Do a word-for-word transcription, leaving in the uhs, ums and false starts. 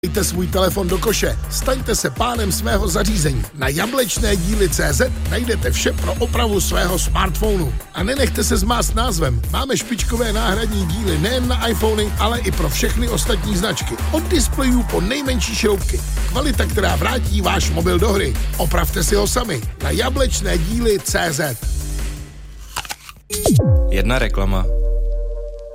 Dejte svůj telefon do koše, staňte se pánem svého zařízení. Na jablečné díly tečka cé zet najdete vše pro opravu svého smartphonu. A nenechte se zmást názvem. Máme špičkové náhradní díly nejen na iPhony, ale i pro všechny ostatní značky. Od displejů po nejmenší šroubky. Kvalita, která vrátí váš mobil do hry. Opravte si ho sami na jablečné díly tečka cé zet. Jedna reklama.